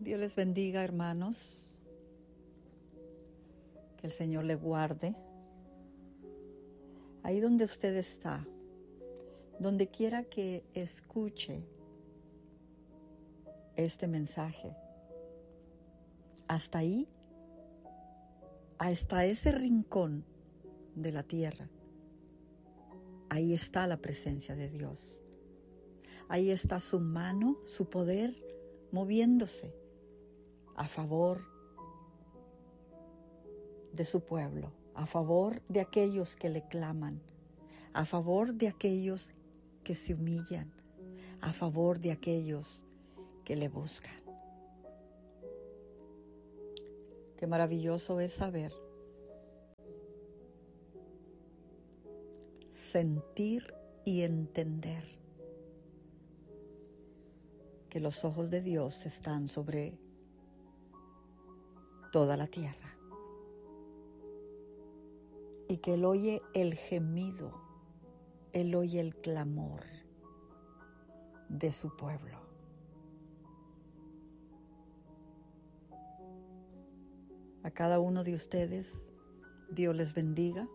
Dios les bendiga, hermanos. Que el Señor le guarde. Ahí donde usted está, donde quiera que escuche este mensaje, hasta ahí, hasta ese rincón de la tierra, ahí está la presencia de Dios. Ahí está su mano, su poder, moviéndose a favor de su pueblo, a favor de aquellos que le claman, a favor de aquellos que se humillan, a favor de aquellos que le buscan. Qué maravilloso es saber, sentir y entender que los ojos de Dios están sobre toda la tierra y que Él oye el gemido, Él oye el clamor de su pueblo. A cada uno de ustedes, Dios les bendiga.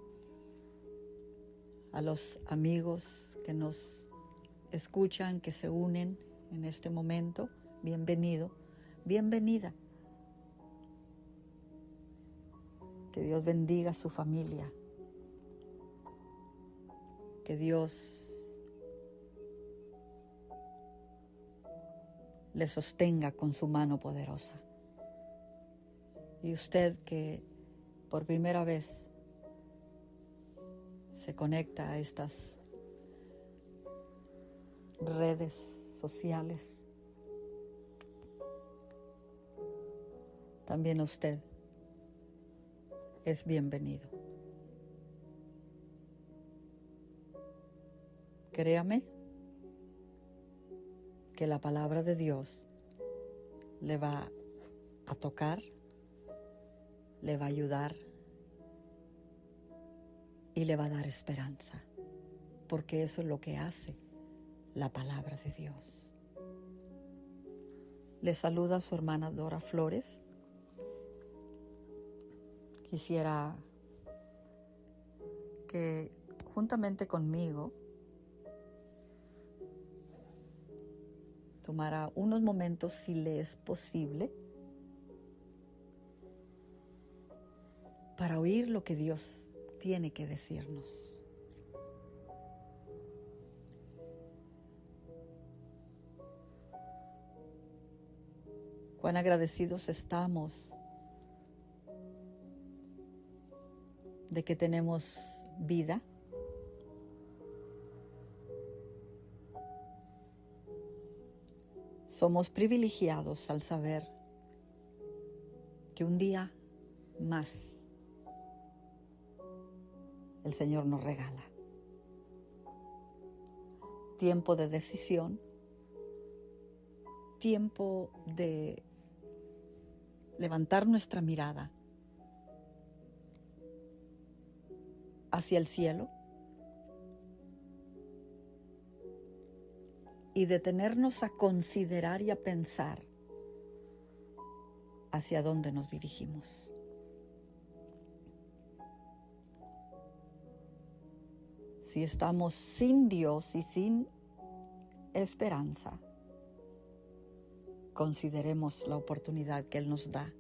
A los amigos que nos escuchan, que se unen en este momento, bienvenido, bienvenida. Que Dios bendiga a su familia. Que Dios le sostenga con su mano poderosa. Y usted que por primera vez se conecta a estas redes sociales, también usted es bienvenido. Créame que la palabra de Dios le va a tocar, le va a ayudar y le va a dar esperanza, porque eso es lo que hace la palabra de Dios. Le saluda su hermana Dora Flores. Quisiera que juntamente conmigo tomara unos momentos, si le es posible, para oír lo que Dios tiene que decirnos. Cuán agradecidos estamos de que tenemos vida, somos privilegiados al saber que un día más el Señor nos regala. Tiempo de decisión, tiempo de levantar nuestra mirada hacia el cielo y detenernos a considerar y a pensar hacia dónde nos dirigimos. Si estamos sin Dios y sin esperanza, consideremos la oportunidad que Él nos da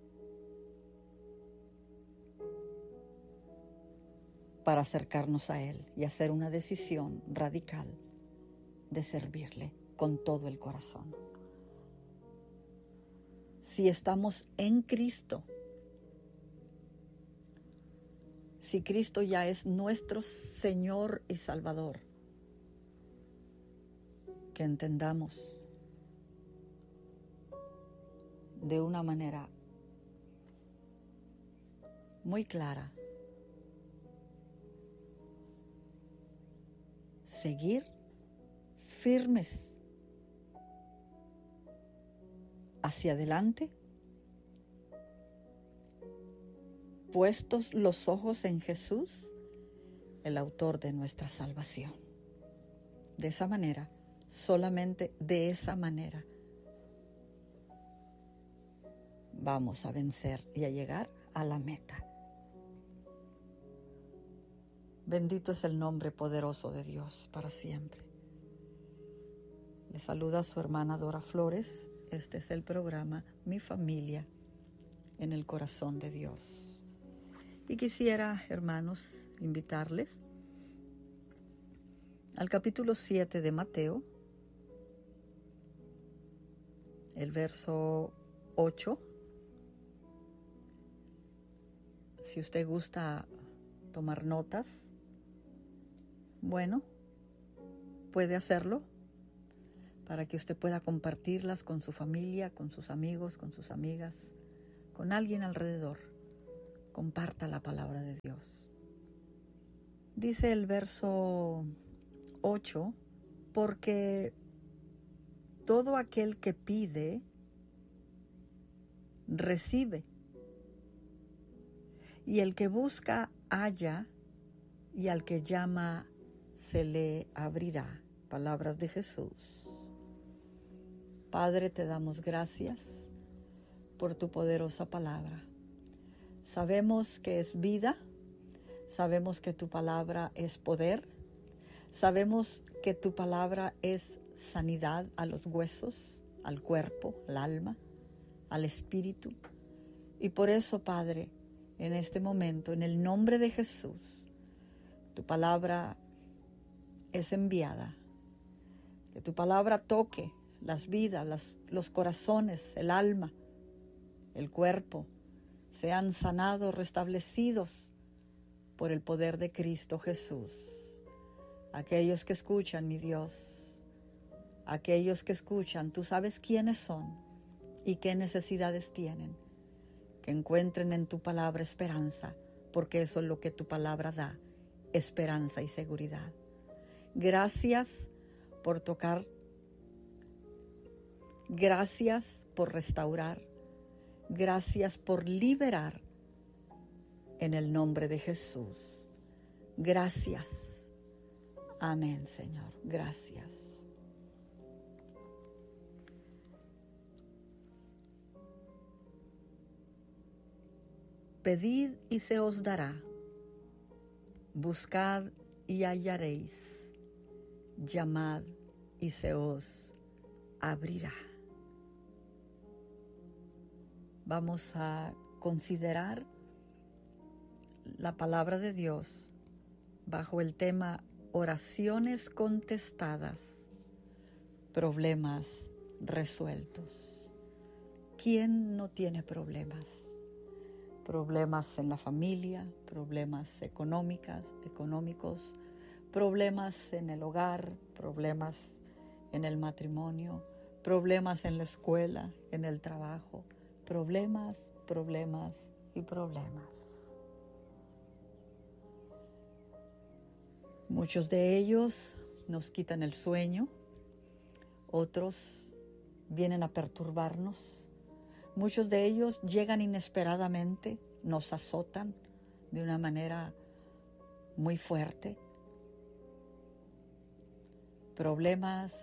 para acercarnos a Él y hacer una decisión radical de servirle con todo el corazón. Si estamos en Cristo, si Cristo ya es nuestro Señor y Salvador, que entendamos de una manera muy clara, seguir firmes hacia adelante, puestos los ojos en Jesús, el autor de nuestra salvación. De esa manera, solamente de esa manera, vamos a vencer y a llegar a la meta. Bendito es el nombre poderoso de Dios para siempre. Le saluda su hermana Dora Flores. Este es el programa Mi Familia en el Corazón de Dios. Y quisiera, hermanos, invitarles al capítulo 7 de Mateo, el verso 8. Si usted gusta tomar notas, bueno, puede hacerlo para que usted pueda compartirlas con su familia, con sus amigos, con sus amigas, con alguien alrededor. Comparta la palabra de Dios. Dice el verso 8, porque todo aquel que pide, recibe, y el que busca, halla, y al que llama, se le abrirá. Palabras de Jesús. Padre, te damos gracias por tu poderosa palabra. Sabemos que es vida, sabemos que tu palabra es poder, sabemos que tu palabra es sanidad a los huesos, al cuerpo, al alma, al espíritu. Y por eso, Padre, en este momento, en el nombre de Jesús, tu palabra es enviada. Que tu palabra toque las vidas, los corazones, el alma, el cuerpo, sean sanados, restablecidos por el poder de Cristo Jesús. Aquellos que escuchan, mi Dios, aquellos que escuchan, tú sabes quiénes son y qué necesidades tienen. Que encuentren en tu palabra esperanza, porque eso es lo que tu palabra da, esperanza y seguridad. Gracias por tocar, gracias por restaurar, gracias por liberar en el nombre de Jesús. Gracias. Amén, Señor. Gracias. Pedid y se os dará. Buscad y hallaréis. Llamad y se os abrirá. Vamos a considerar la palabra de Dios bajo el tema oraciones contestadas, problemas resueltos. ¿Quién no tiene problemas? Problemas en la familia, problemas económicos, problemas en el hogar, problemas en el matrimonio, problemas en la escuela, en el trabajo, problemas y problemas. Muchos de ellos nos quitan el sueño, otros vienen a perturbarnos. Muchos de ellos llegan inesperadamente, nos azotan de una manera muy fuerte. Problemas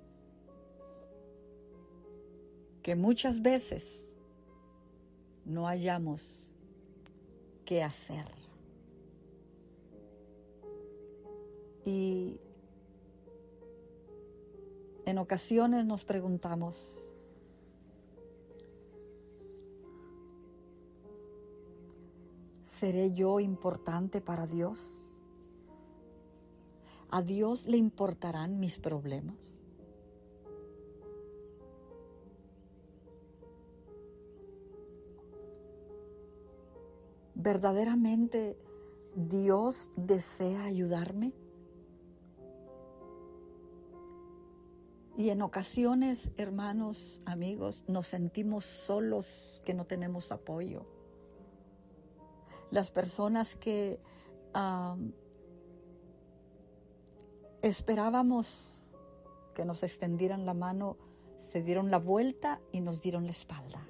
que muchas veces no hallamos qué hacer. Y en ocasiones nos preguntamos, ¿seré yo importante para Dios? ¿A Dios le importarán mis problemas? ¿Verdaderamente Dios desea ayudarme? Y en ocasiones, hermanos, amigos, nos sentimos solos, que no tenemos apoyo. Las personas que esperábamos que nos extendieran la mano, se dieron la vuelta y nos dieron la espalda.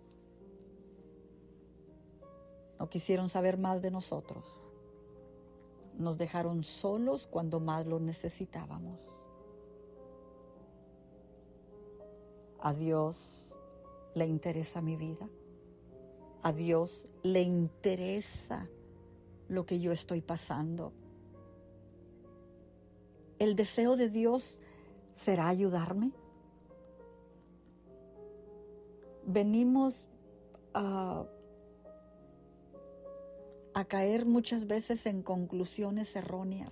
No quisieron saber más de nosotros. Nos dejaron solos cuando más lo necesitábamos. ¿A Dios le interesa mi vida? A Dios le interesa lo que yo estoy pasando. ¿El deseo de Dios será ayudarme? Venimos a caer muchas veces en conclusiones erróneas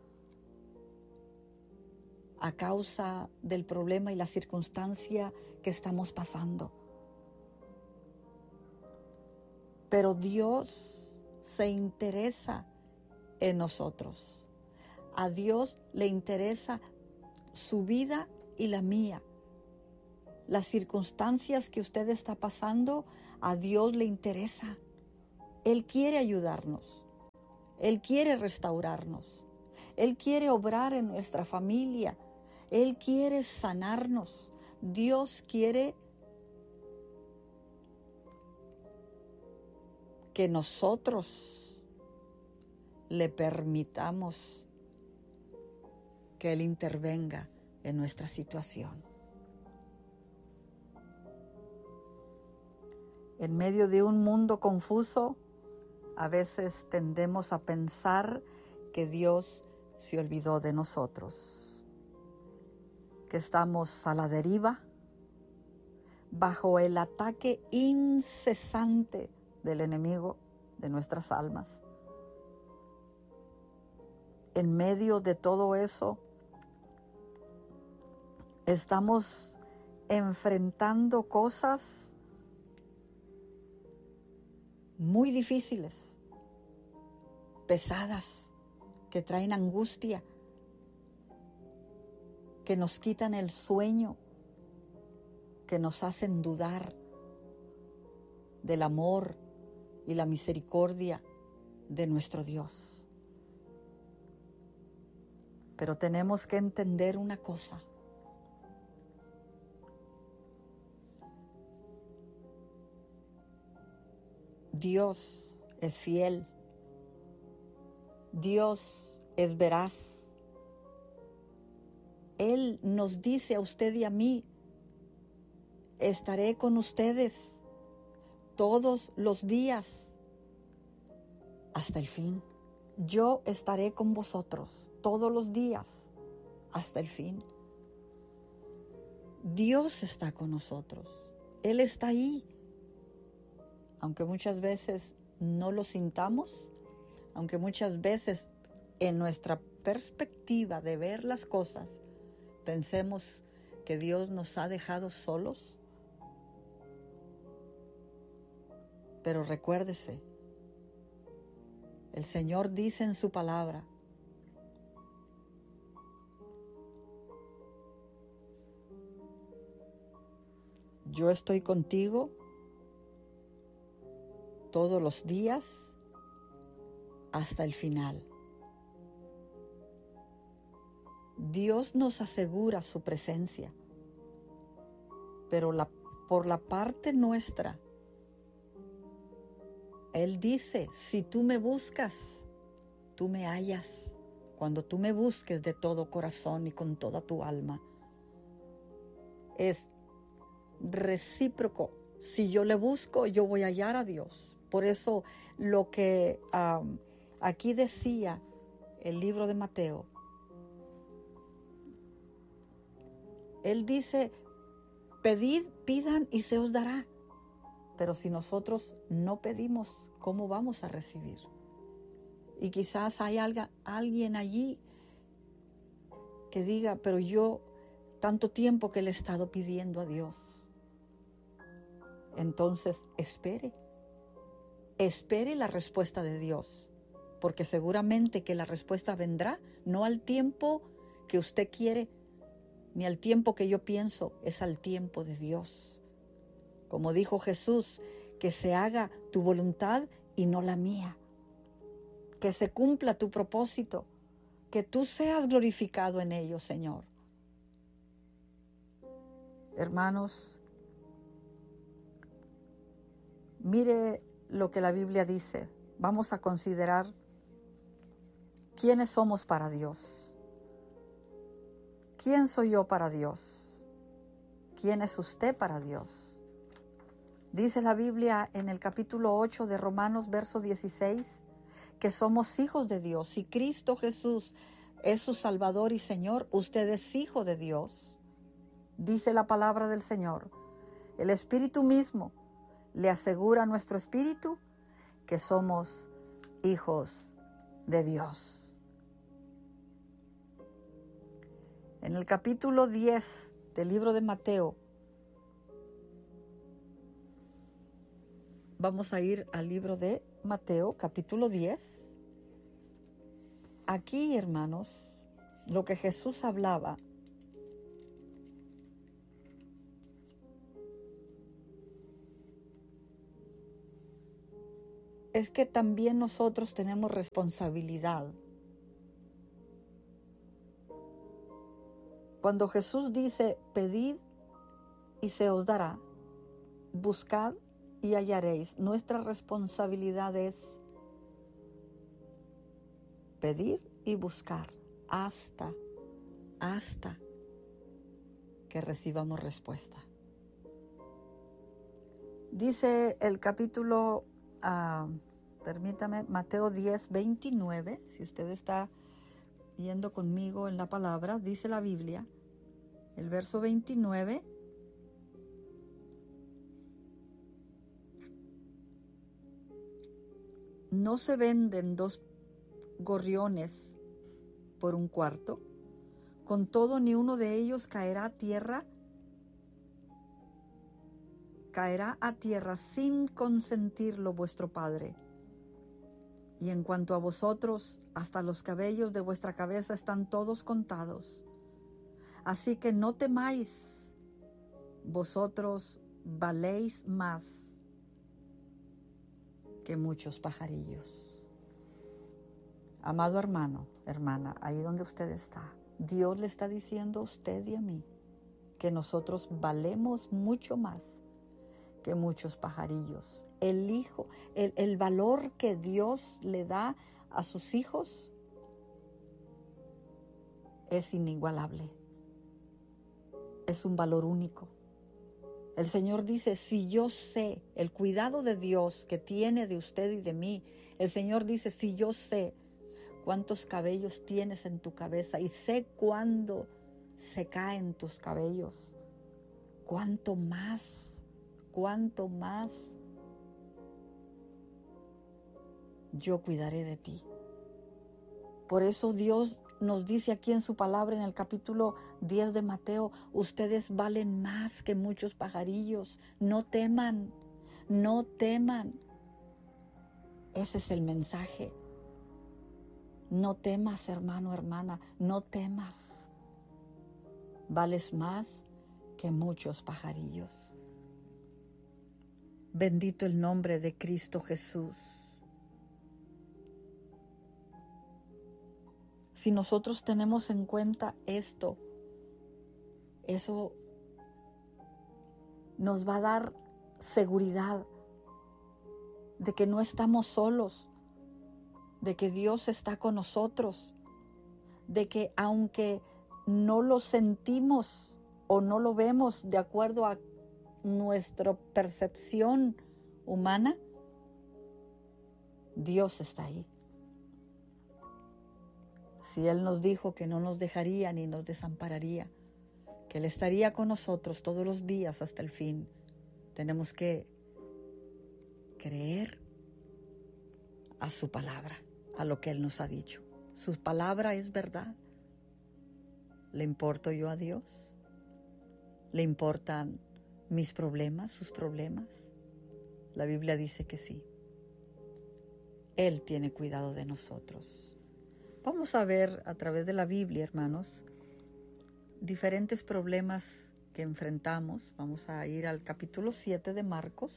a causa del problema y la circunstancia que estamos pasando. Pero Dios se interesa en nosotros. A Dios le interesa su vida y la mía. Las circunstancias que usted está pasando, a Dios le interesa. Él quiere ayudarnos. Él quiere restaurarnos. Él quiere obrar en nuestra familia. Él quiere sanarnos. Dios quiere que nosotros le permitamos que Él intervenga en nuestra situación. En medio de un mundo confuso, a veces tendemos a pensar que Dios se olvidó de nosotros, que estamos a la deriva, bajo el ataque incesante del enemigo de nuestras almas. En medio de todo eso, estamos enfrentando cosas muy difíciles, pesadas, que traen angustia, que nos quitan el sueño, que nos hacen dudar del amor y la misericordia de nuestro Dios. Pero tenemos que entender una cosa. Dios es fiel. Dios es veraz. Él nos dice a usted y a mí: estaré con ustedes todos los días hasta el fin. Yo estaré con vosotros todos los días hasta el fin. Dios está con nosotros. Él está ahí. Aunque muchas veces no lo sintamos, aunque muchas veces en nuestra perspectiva de ver las cosas pensemos que Dios nos ha dejado solos, pero recuérdese, el Señor dice en su palabra: yo estoy contigo todos los días hasta el final. Dios nos asegura su presencia, pero por la parte nuestra, Él dice: si tú me buscas, tú me hallas. Cuando tú me busques de todo corazón y con toda tu alma. Es recíproco. Si yo le busco, yo voy a hallar a Dios. Por eso lo que aquí decía el libro de Mateo, Él dice: pedid, pidan y se os dará. Pero si nosotros no pedimos, ¿cómo vamos a recibir? Y quizás hay alguien allí que diga: pero yo tanto tiempo que le he estado pidiendo a Dios. Entonces espere la respuesta de Dios, porque seguramente que la respuesta vendrá, no al tiempo que usted quiere, ni al tiempo que yo pienso, es al tiempo de Dios. Como dijo Jesús: que se haga tu voluntad y no la mía. Que se cumpla tu propósito, que tú seas glorificado en ello, Señor. Hermanos, mire lo que la Biblia dice. Vamos a considerar quiénes somos para Dios. ¿Quién soy yo para Dios? ¿Quién es usted para Dios? Dice la Biblia en el capítulo 8 de Romanos, verso 16, que somos hijos de Dios. Si Cristo Jesús es su Salvador y Señor, usted es hijo de Dios. Dice la palabra del Señor. El Espíritu mismo le asegura a nuestro espíritu que somos hijos de Dios. En el capítulo 10 del libro de Mateo, vamos a ir al libro de Mateo, capítulo 10. Aquí, hermanos, lo que Jesús hablaba es que también nosotros tenemos responsabilidad. Cuando Jesús dice, pedid y se os dará, buscad y hallaréis, nuestra responsabilidad es pedir y buscar hasta que recibamos respuesta. Dice el capítulo, Mateo 10, 29, si usted está yendo conmigo en la palabra, dice la Biblia, el verso 29, no se venden 2 gorriones por un cuarto, con todo ni uno de ellos caerá a tierra sin consentirlo vuestro Padre. Y en cuanto a vosotros, hasta los cabellos de vuestra cabeza están todos contados. Así que no temáis, vosotros valéis más que muchos pajarillos. Amado hermano, hermana, ahí donde usted está, Dios le está diciendo a usted y a mí que nosotros valemos mucho más que muchos pajarillos. El valor que Dios le da a sus hijos es inigualable. Es un valor único. El Señor dice, si yo sé el cuidado de Dios que tiene de usted y de mí, el Señor dice, si yo sé cuántos cabellos tienes en tu cabeza y sé cuándo se caen tus cabellos, cuánto más yo cuidaré de ti. Por eso Dios nos dice aquí en su palabra en el capítulo 10 de Mateo, ustedes valen más que muchos pajarillos. No teman, no teman. Ese es el mensaje. No temas, hermano, hermana, no temas. Vales más que muchos pajarillos. Bendito el nombre de Cristo Jesús. Si nosotros tenemos en cuenta esto, eso nos va a dar seguridad de que no estamos solos, de que Dios está con nosotros, de que aunque no lo sentimos o no lo vemos de acuerdo a nuestra percepción humana, Dios está ahí. Si Él nos dijo que no nos dejaría ni nos desampararía, que Él estaría con nosotros todos los días hasta el fin, tenemos que creer a su palabra, a lo que Él nos ha dicho. Su palabra es verdad. ¿Le importo yo a Dios? ¿Le importan mis problemas, sus problemas? La Biblia dice que sí. Él tiene cuidado de nosotros. Vamos a ver a través de la Biblia, hermanos, diferentes problemas que enfrentamos. Vamos a ir al capítulo 7 de Marcos.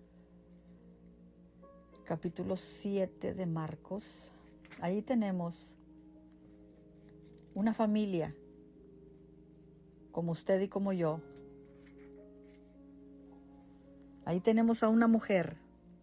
Capítulo 7 de Marcos. Ahí tenemos una familia como usted y como yo. Ahí tenemos a una mujer,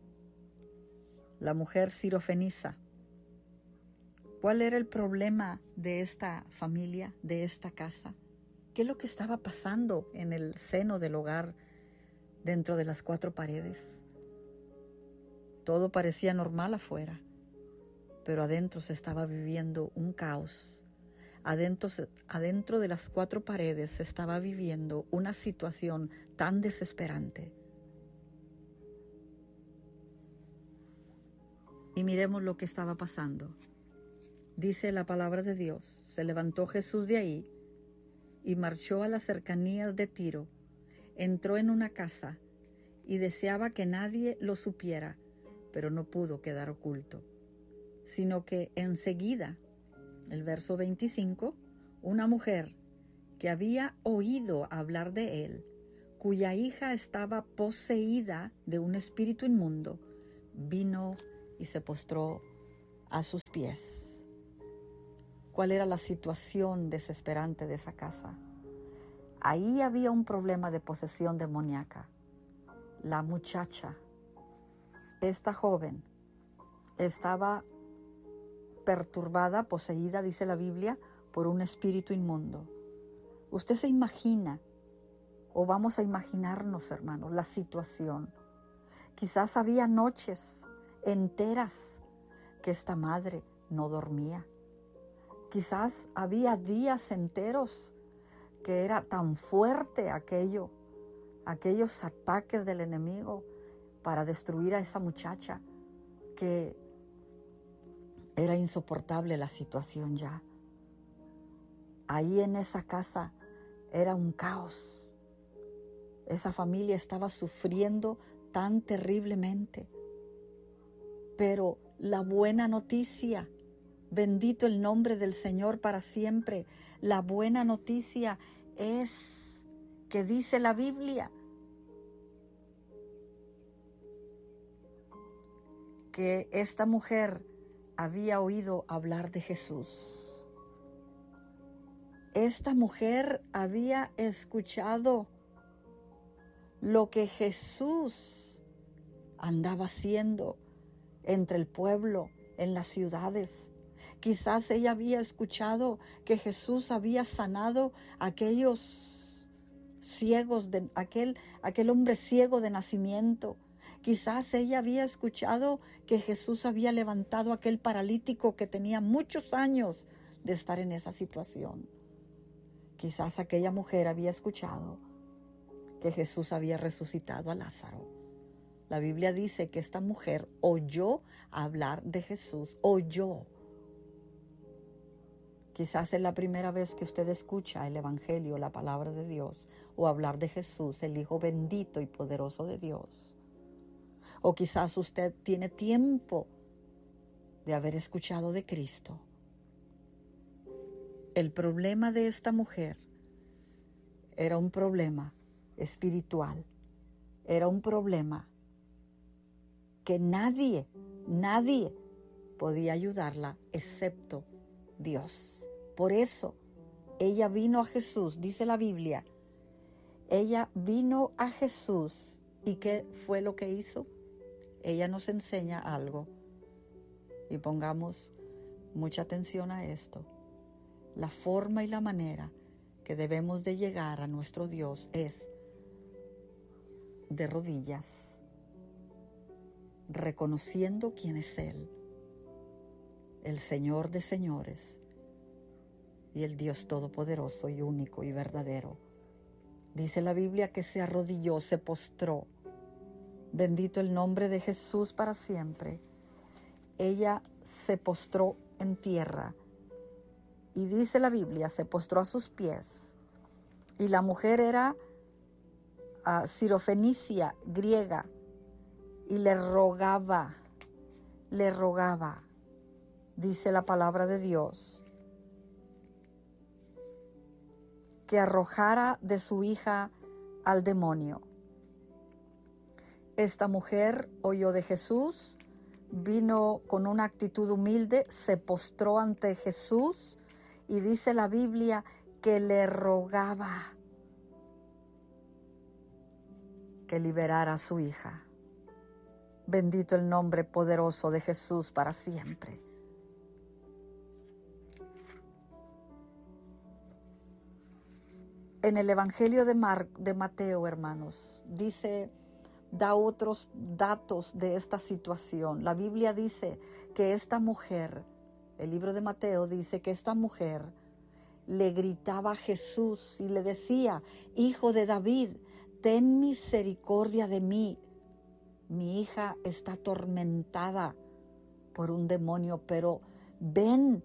la mujer Sirofenisa. ¿Cuál era el problema de esta familia, de esta casa? ¿Qué es lo que estaba pasando en el seno del hogar dentro de las 4 paredes. Todo parecía normal afuera, pero adentro se estaba viviendo un caos. Adentro de las 4 paredes se estaba viviendo una situación tan desesperante. Y miremos lo que estaba pasando. Dice la palabra de Dios: se levantó Jesús de ahí y marchó a las cercanías de Tiro. Entró en una casa y deseaba que nadie lo supiera, pero no pudo quedar oculto, sino que enseguida, el verso 25, una mujer que había oído hablar de él, cuya hija estaba poseída de un espíritu inmundo, vino y se postró a sus pies. ¿Cuál era la situación desesperante de esa casa? Ahí había un problema de posesión demoníaca. La muchacha, esta joven, estaba perturbada, poseída, dice la Biblia, por un espíritu inmundo. Usted se imagina, o vamos a imaginarnos, hermanos, la situación. Quizás había noches enteras que esta madre no dormía. Quizás había días enteros que era tan fuerte aquellos ataques del enemigo para destruir a esa muchacha, que era insoportable la situación ya. Ahí en esa casa era un caos. Esa familia estaba sufriendo tan terriblemente. Pero la buena noticia, bendito el nombre del Señor para siempre, la buena noticia es que dice la Biblia que esta mujer había oído hablar de Jesús. Esta mujer había escuchado lo que Jesús andaba haciendo entre el pueblo, en las ciudades. Quizás ella había escuchado que Jesús había sanado a aquellos ciegos, aquel hombre ciego de nacimiento. Quizás ella había escuchado que Jesús había levantado a aquel paralítico que tenía muchos años de estar en esa situación. Quizás aquella mujer había escuchado que Jesús había resucitado a Lázaro. La Biblia dice que esta mujer oyó hablar de Jesús, oyó. Quizás es la primera vez que usted escucha el Evangelio, la palabra de Dios, o hablar de Jesús, el Hijo bendito y poderoso de Dios. O quizás usted tiene tiempo de haber escuchado de Cristo. El problema de esta mujer era un problema espiritual, era un problema que nadie podía ayudarla excepto Dios. Por eso ella vino a Jesús, dice la Biblia. Ella vino a Jesús. ¿Y qué fue lo que hizo? Ella nos enseña algo. Y pongamos mucha atención a esto. La forma y la manera que debemos de llegar a nuestro Dios es de rodillas, reconociendo quién es Él, el Señor de señores y el Dios todopoderoso y único y verdadero. Dice la Biblia que se arrodilló, se postró. Bendito el nombre de Jesús para siempre. Ella se postró en tierra y dice la Biblia, se postró a sus pies. Y la mujer era sirofenicia, griega, y le rogaba, dice la palabra de Dios, que arrojara de su hija al demonio. Esta mujer oyó de Jesús, vino con una actitud humilde, se postró ante Jesús y dice la Biblia que le rogaba que liberara a su hija. Bendito el nombre poderoso de Jesús para siempre. En el Evangelio de Mateo, hermanos, da otros datos de esta situación. La Biblia dice que esta mujer, el libro de Mateo dice que esta mujer le gritaba a Jesús y le decía: Hijo de David, ten misericordia de mí. Mi hija está atormentada por un demonio, pero ven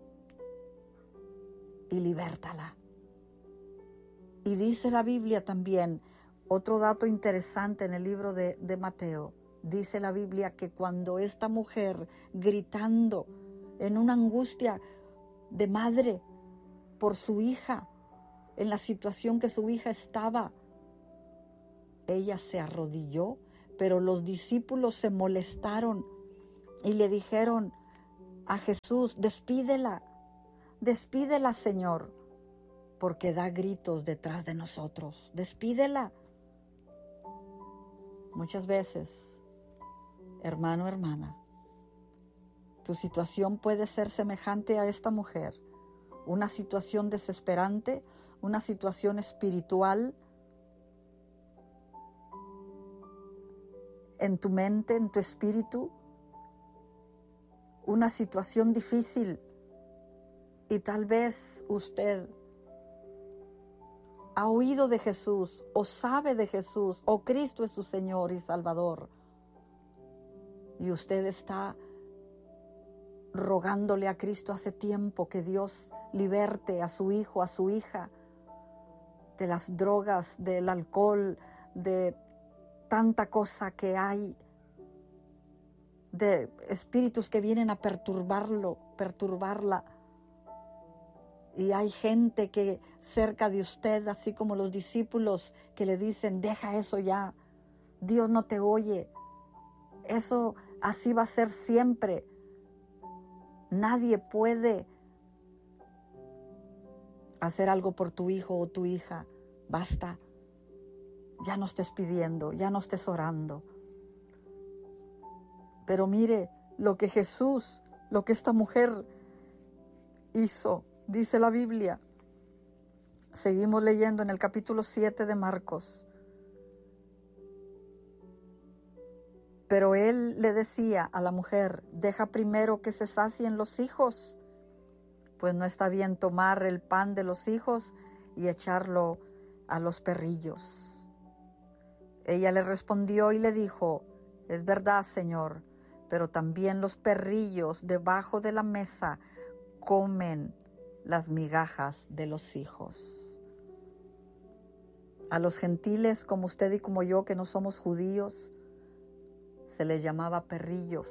y libértala. Y dice la Biblia también, otro dato interesante en el libro de Mateo, dice la Biblia que cuando esta mujer, gritando en una angustia de madre por su hija, en la situación que su hija estaba, ella se arrodilló, pero los discípulos se molestaron y le dijeron a Jesús: despídela, Señor, porque da gritos detrás de nosotros, despídela. Muchas veces, hermano, hermana, tu situación puede ser semejante a esta mujer, una situación desesperante, una situación espiritual en tu mente, en tu espíritu, una situación difícil, y tal vez usted ha oído de Jesús, o sabe de Jesús, o Cristo es su Señor y Salvador, y usted está rogándole a Cristo hace tiempo que Dios liberte a su hijo, a su hija, de las drogas, del alcohol, de tanta cosa que hay, de espíritus que vienen a perturbarla. Y hay gente que cerca de usted, así como los discípulos, que le dicen: deja eso ya, Dios no te oye, eso así va a ser siempre, nadie puede hacer algo por tu hijo o tu hija, basta, ya no estés pidiendo, ya no estés orando. Pero mire lo que Jesús, lo que esta mujer hizo. Dice la Biblia, seguimos leyendo en el capítulo 7 de Marcos. Pero él le decía a la mujer: deja primero que se sacien los hijos, pues no está bien tomar el pan de los hijos y echarlo a los perrillos. Ella le respondió y le dijo: es verdad, Señor, pero también los perrillos debajo de la mesa comen las migajas de los hijos. A los gentiles como usted y como yo, que no somos judíos, se les llamaba perrillos.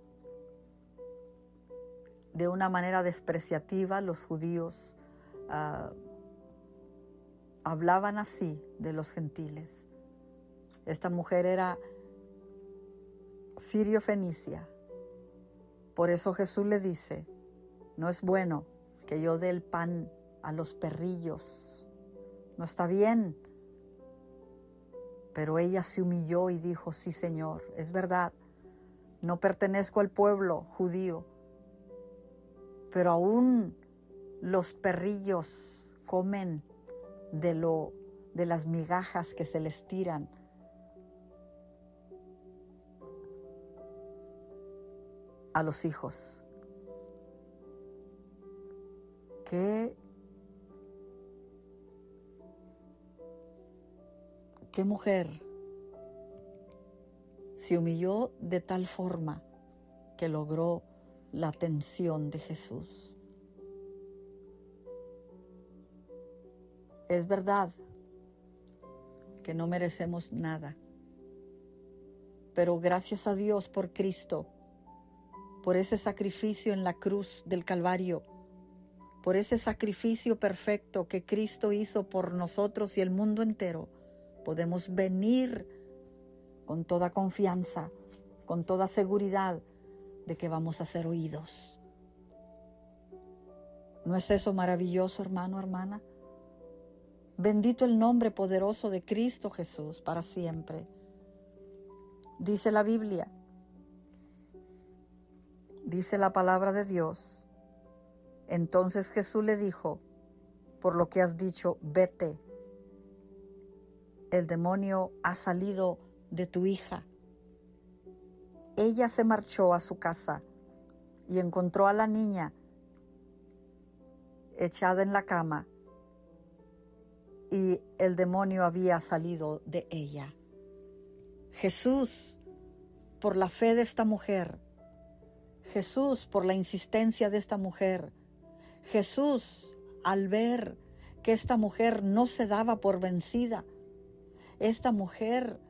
De una manera despreciativa, los judíos hablaban así de los gentiles. Esta mujer era sirio-fenicia. Por eso Jesús le dice: no es bueno que yo dé el pan a los perrillos, no está bien. Pero ella se humilló y dijo: sí, Señor, es verdad, no pertenezco al pueblo judío, pero aún los perrillos comen de las migajas que se les tiran a los hijos. ¿Qué mujer se humilló de tal forma que logró la atención de Jesús? Es verdad que no merecemos nada, pero gracias a Dios por Cristo, por ese sacrificio en la cruz del Calvario, por ese sacrificio perfecto que Cristo hizo por nosotros y el mundo entero, podemos venir con toda confianza, con toda seguridad de que vamos a ser oídos. ¿No es eso maravilloso, hermano, hermana? Bendito el nombre poderoso de Cristo Jesús para siempre. Dice la Biblia, dice la palabra de Dios. Entonces Jesús le dijo: por lo que has dicho, vete, el demonio ha salido de tu hija. Ella se marchó a su casa y encontró a la niña echada en la cama y el demonio había salido de ella. Jesús, por la fe de esta mujer, Jesús, por la insistencia de esta mujer, Jesús, al ver que esta mujer no se daba por vencida, esta mujer,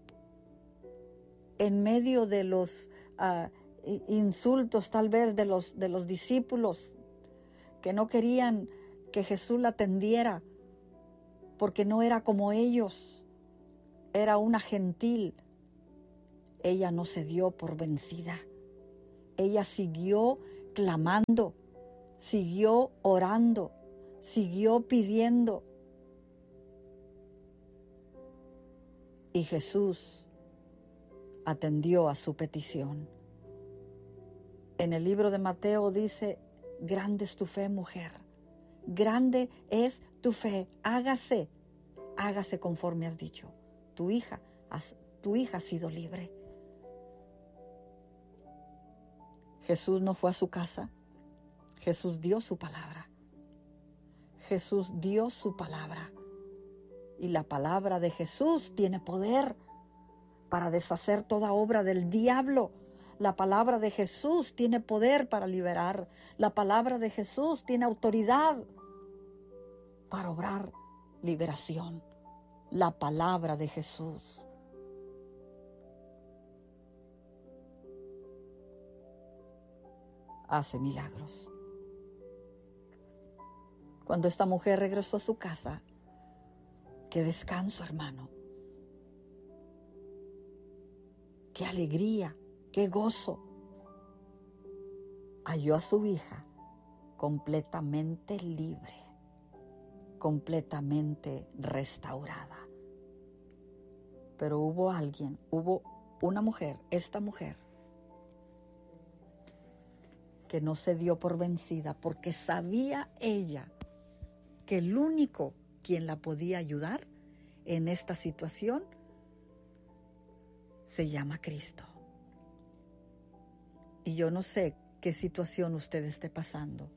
en medio de los insultos tal vez de los discípulos que no querían que Jesús la atendiera porque no era como ellos, era una gentil, ella no se dio por vencida. Ella siguió clamando, siguió orando, siguió pidiendo. Y Jesús atendió a su petición. En el libro de Mateo dice, grande es tu fe, mujer. Grande es tu fe. Hágase conforme has dicho. Tu hija ha sido libre. Jesús no fue a su casa. Jesús dio su palabra. Jesús dio su palabra. Y la palabra de Jesús tiene poder para deshacer toda obra del diablo. La palabra de Jesús tiene poder para liberar. La palabra de Jesús tiene autoridad para obrar liberación. La palabra de Jesús. Hace milagros. Cuando esta mujer regresó a su casa, qué descanso, hermano. Qué alegría, qué gozo. Halló a su hija completamente libre, completamente restaurada. Pero hubo una mujer, esta mujer, que no se dio por vencida porque sabía ella que el único quien la podía ayudar en esta situación se llama Cristo. Y yo no sé qué situación usted esté pasando.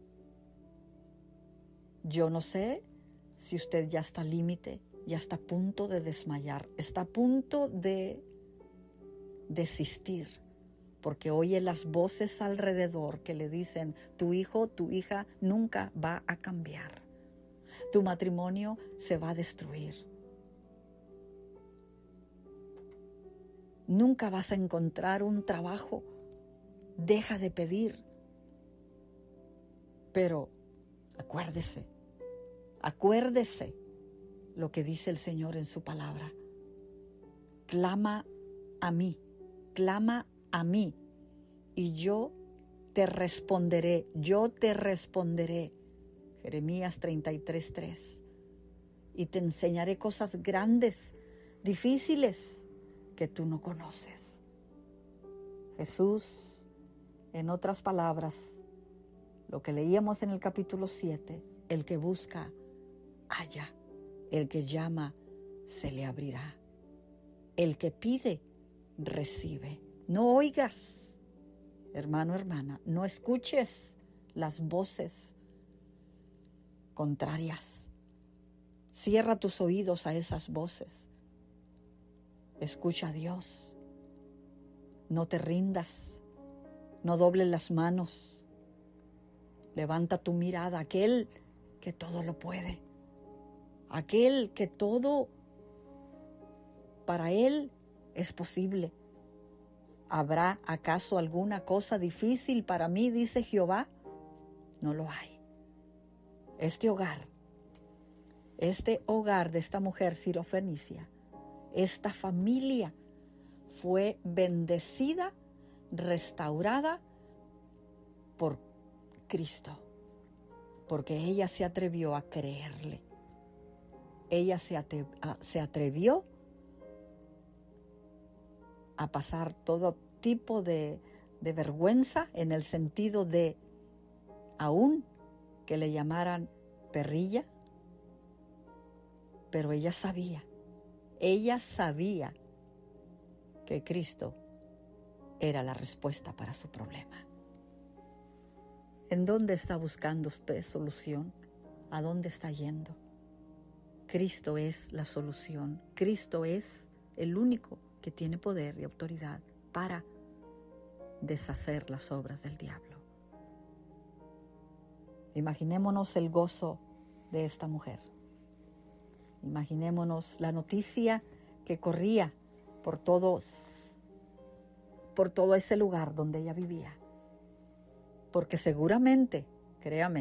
Yo no sé si usted ya está al límite, ya está a punto de desmayar, está a punto de desistir, porque oye las voces alrededor que le dicen, tu hijo, tu hija nunca va a cambiar. Tu matrimonio se va a destruir. Nunca vas a encontrar un trabajo. Deja de pedir. Pero acuérdese lo que dice el Señor en su palabra. Clama a mí, y yo te responderé. Jeremías 33:3. Y te enseñaré cosas grandes, difíciles, que tú no conoces. Jesús, en otras palabras, lo que leíamos en el capítulo 7, el que busca, halla, el que llama, se le abrirá. El que pide, recibe. No oigas, hermano, hermana, no escuches las voces contrarias. Cierra tus oídos a esas voces. Escucha a Dios. No te rindas. No dobles las manos. Levanta tu mirada a aquel que todo lo puede. Aquel que todo para él es posible. ¿Habrá acaso alguna cosa difícil para mí, dice Jehová? No lo hay. Este hogar de esta mujer sirofenicia, esta familia fue bendecida, restaurada por Cristo, porque ella se atrevió a creerle. Ella se atrevió a pasar todo tipo de vergüenza, en el sentido de aún que le llamaran perrilla, pero ella sabía Ella sabía que Cristo era la respuesta para su problema. ¿En dónde está buscando usted solución? ¿A dónde está yendo? Cristo es la solución. Cristo es el único que tiene poder y autoridad para deshacer las obras del diablo. Imaginémonos el gozo de esta mujer. Imaginémonos la noticia que corría por todo ese lugar donde ella vivía. Porque seguramente, créame,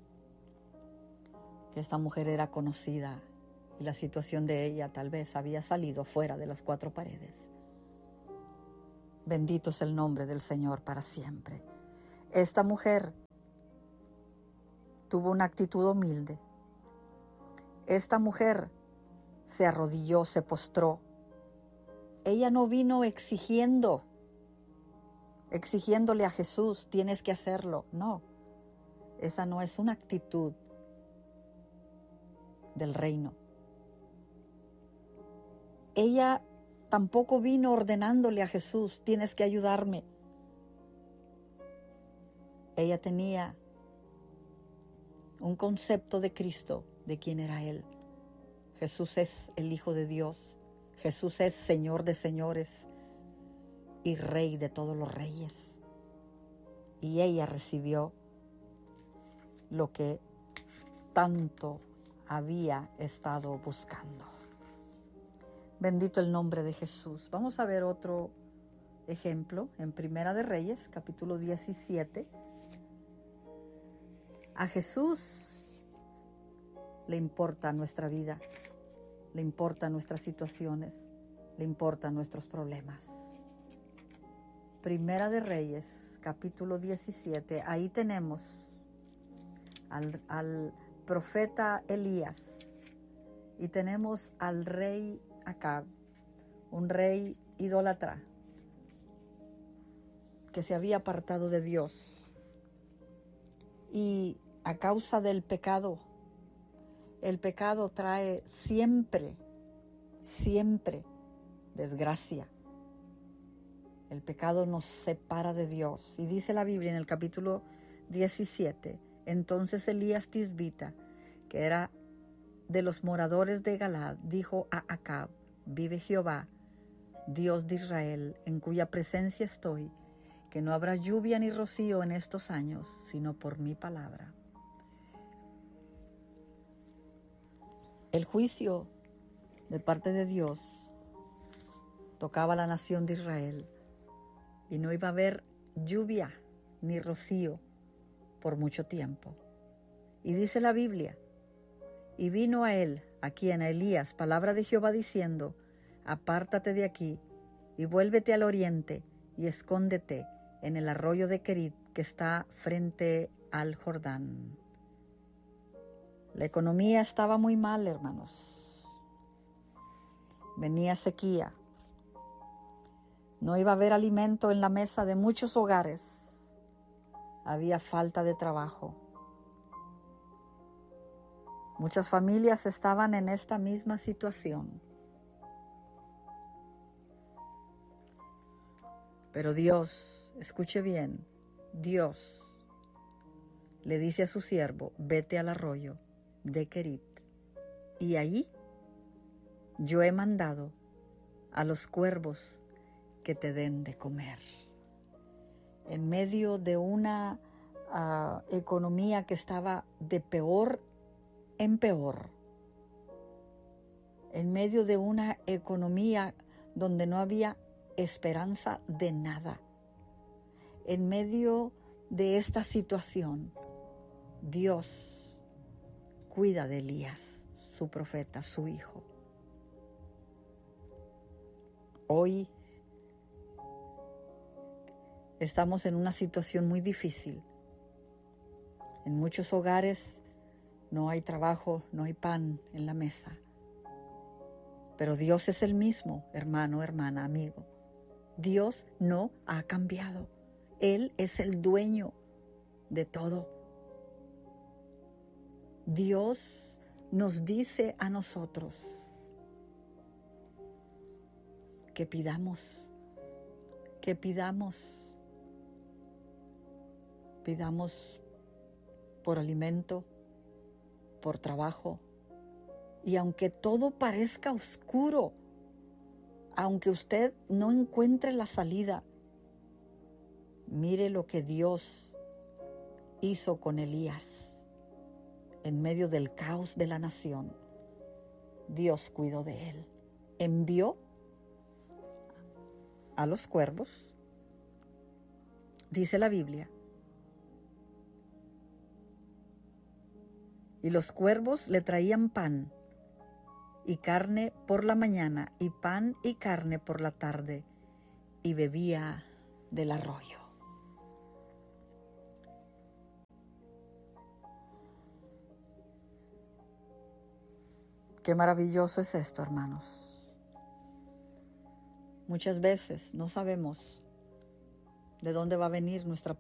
que esta mujer era conocida y la situación de ella tal vez había salido fuera de las cuatro paredes. Bendito es el nombre del Señor para siempre. Esta mujer tuvo una actitud humilde. Esta mujer se arrodilló, se postró. Ella no vino exigiéndole a Jesús, tienes que hacerlo. No, esa no es una actitud del reino. Ella tampoco vino ordenándole a Jesús, tienes que ayudarme. Ella tenía un concepto de Cristo, de quién era Él. Jesús es el Hijo de Dios. Jesús es Señor de señores y Rey de todos los reyes. Y ella recibió lo que tanto había estado buscando. Bendito el nombre de Jesús. Vamos a ver otro ejemplo en Primera de Reyes, capítulo 17. A Jesús le importa nuestra vida, le importan nuestras situaciones, le importan nuestros problemas. Primera de Reyes, capítulo 17, ahí tenemos al profeta Elías y tenemos al rey Acab, un rey idólatra que se había apartado de Dios. Y a causa del pecado, el pecado trae siempre desgracia. El pecado nos separa de Dios. Y dice la Biblia en el capítulo 17, entonces Elías Tisbita, que era de los moradores de Galad, dijo a Acab, vive Jehová, Dios de Israel, en cuya presencia estoy, que no habrá lluvia ni rocío en estos años, sino por mi palabra. El juicio de parte de Dios tocaba a la nación de Israel y no iba a haber lluvia ni rocío por mucho tiempo. Y dice la Biblia, y vino a él, a quien a Elías, palabra de Jehová diciendo, apártate de aquí y vuélvete al oriente y escóndete en el arroyo de Querit que está frente al Jordán. La economía estaba muy mal, hermanos. Venía sequía. No iba a haber alimento en la mesa de muchos hogares. Había falta de trabajo. Muchas familias estaban en esta misma situación. Pero Dios, escuche bien, Dios le dice a su siervo, vete al arroyo de Querit, y allí yo he mandado a los cuervos que te den de comer. En medio de una economía que estaba de peor en peor, en medio de una economía donde no había esperanza de nada, en medio de esta situación, Dios cuida de Elías, su profeta, su hijo. Hoy estamos en una situación muy difícil. En muchos hogares no hay trabajo, no hay pan en la mesa. Pero Dios es el mismo, hermano, hermana, amigo. Dios no ha cambiado. Él es el dueño de todo. Dios nos dice a nosotros, que pidamos, pidamos por alimento, por trabajo. Y aunque todo parezca oscuro, aunque usted no encuentre la salida, mire lo que Dios hizo con Elías. En medio del caos de la nación, Dios cuidó de él. Envió a los cuervos, dice la Biblia, y los cuervos le traían pan y carne por la mañana, y pan y carne por la tarde, y bebía del arroyo. Qué maravilloso es esto, hermanos. Muchas veces no sabemos de dónde va a venir nuestra